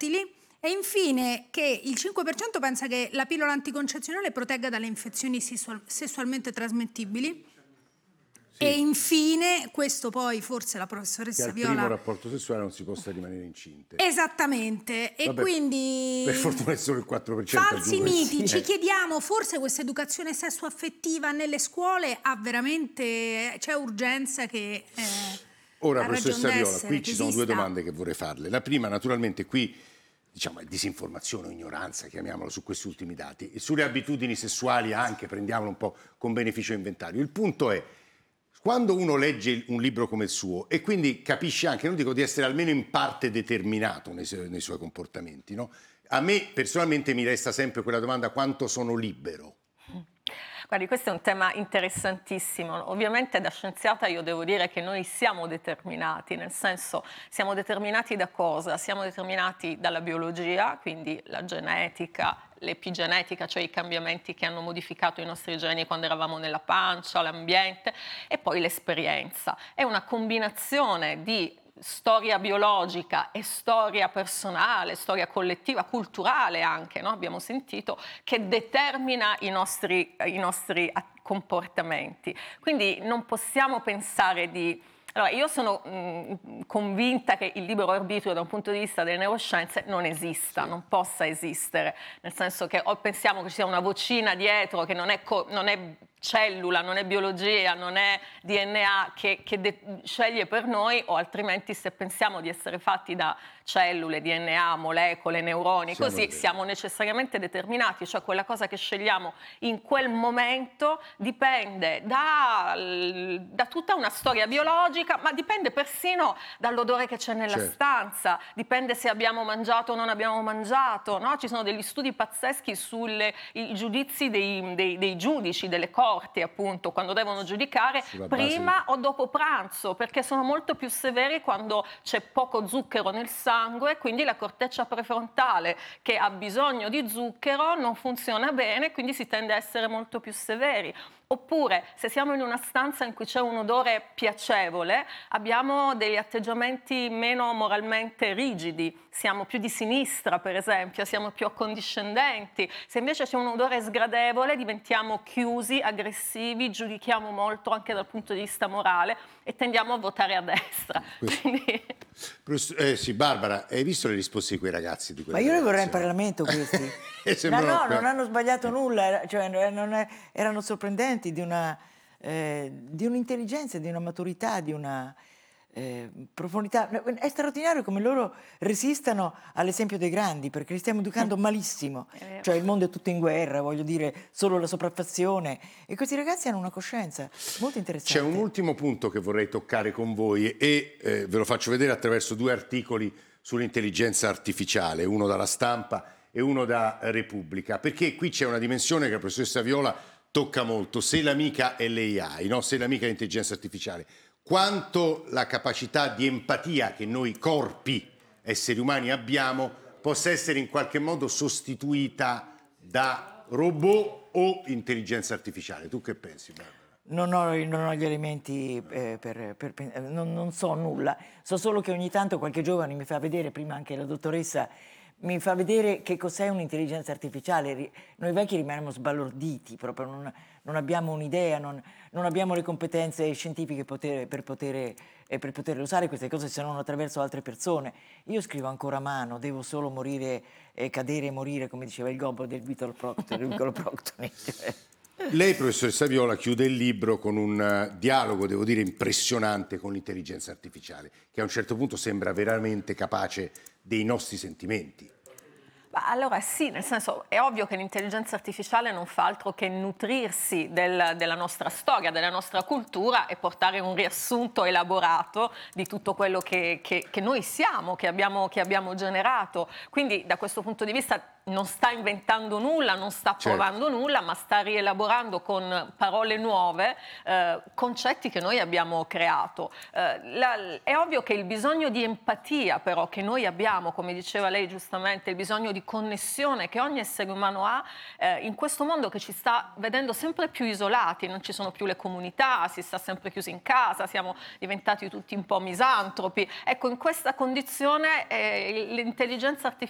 fertili. E infine che il 5% pensa che la pillola anticoncezionale protegga dalle infezioni sessualmente trasmettibili. Sì. E infine, questo poi forse la professoressa che Viola... al primo rapporto sessuale non si possa rimanere incinte. Esattamente, e vabbè, quindi... Per fortuna è solo il 4%. Falsi miti, ci chiediamo, forse questa educazione sessuaffettiva nelle scuole ha veramente... c'è urgenza che... Ora, professoressa Viola, qui ci sono due domande che vorrei farle. La prima, naturalmente, qui diciamo è disinformazione o ignoranza, chiamiamolo, su questi ultimi dati. E sulle abitudini sessuali anche, prendiamolo un po' con beneficio inventario. Il punto è, quando uno legge un libro come il suo e quindi capisce anche, non dico di essere almeno in parte determinato nei suoi comportamenti, no? A me personalmente mi resta sempre quella domanda: quanto sono libero? Guardi, questo è un tema interessantissimo. Ovviamente da scienziata io devo dire che noi siamo determinati, nel senso, siamo determinati da cosa? Siamo determinati dalla biologia, quindi la genetica, l'epigenetica, cioè i cambiamenti che hanno modificato i nostri geni quando eravamo nella pancia, l'ambiente, e poi l'esperienza. È una combinazione di storia biologica e storia personale, storia collettiva, culturale anche, no? Abbiamo sentito, che determina i nostri comportamenti. Quindi non possiamo pensare di... Allora, io sono convinta che il libero arbitrio da un punto di vista delle neuroscienze non esista, non possa esistere, nel senso che pensiamo che ci sia una vocina dietro che non è cellula, non è biologia, non è DNA che sceglie per noi, o altrimenti se pensiamo di essere fatti da cellule, DNA, molecole, neuroni, siamo necessariamente determinati, cioè quella cosa che scegliamo in quel momento dipende da tutta una storia biologica, ma dipende persino dall'odore che c'è nella stanza, dipende se abbiamo mangiato o non abbiamo mangiato, no? Ci sono degli studi pazzeschi sui giudizi dei giudici, delle corti, appunto, quando devono giudicare prima o dopo pranzo, perché sono molto più severi quando c'è poco zucchero nel sangue, quindi la corteccia prefrontale che ha bisogno di zucchero non funziona bene, quindi si tende a essere molto più severi. Oppure, se siamo in una stanza in cui c'è un odore piacevole, abbiamo degli atteggiamenti meno moralmente rigidi, siamo più di sinistra, per esempio, siamo più accondiscendenti. Se invece c'è un odore sgradevole, diventiamo chiusi, aggressivi, giudichiamo molto anche dal punto di vista morale e tendiamo a votare a destra. Quindi... Sì, Barbara, hai visto le risposte di quei ragazzi? Ma io li vorrei in Parlamento questi. No, non hanno sbagliato nulla, cioè, erano sorprendenti di un'intelligenza, di una maturità, di una profondità. È straordinario come loro resistano all'esempio dei grandi, perché li stiamo educando malissimo. Cioè il mondo è tutto in guerra, voglio dire, solo la sopraffazione. E questi ragazzi hanno una coscienza molto interessante. C'è un ultimo punto che vorrei toccare con voi e ve lo faccio vedere attraverso due articoli sull'intelligenza artificiale, uno dalla Stampa e uno da Repubblica, perché qui c'è una dimensione che la professoressa Viola tocca molto: se l'amica è l'AI, no? Se l'amica è l'intelligenza artificiale, quanto la capacità di empatia che noi corpi, esseri umani, abbiamo possa essere in qualche modo sostituita da robot o intelligenza artificiale. Tu che pensi, Barbara? Non ho gli elementi non so nulla, so solo che ogni tanto qualche giovane mi fa vedere, prima anche la dottoressa, mi fa vedere che cos'è un'intelligenza artificiale. Noi vecchi rimaniamo sbalorditi, proprio non abbiamo un'idea, non abbiamo le competenze scientifiche per poter usare queste cose, se non attraverso altre persone. Io scrivo ancora a mano, devo solo morire, cadere e morire, come diceva il gobbo del Victor Proctor. Lei, professoressa Viola, chiude il libro con un dialogo, devo dire, impressionante con l'intelligenza artificiale, che a un certo punto sembra veramente capace dei nostri sentimenti. Allora sì, nel senso, è ovvio che l'intelligenza artificiale non fa altro che nutrirsi della nostra storia, della nostra cultura e portare un riassunto elaborato di tutto quello che noi siamo, che abbiamo generato. Quindi da questo punto di vista non sta inventando nulla, non sta provando nulla, ma sta rielaborando con parole nuove concetti che noi abbiamo creato. È ovvio che il bisogno di empatia però che noi abbiamo, come diceva lei giustamente, il bisogno di connessione che ogni essere umano ha, in questo mondo che ci sta vedendo sempre più isolati, non ci sono più le comunità, si sta sempre chiusi in casa, siamo diventati tutti un po' misantropi. Ecco, in questa condizione l'intelligenza artificiale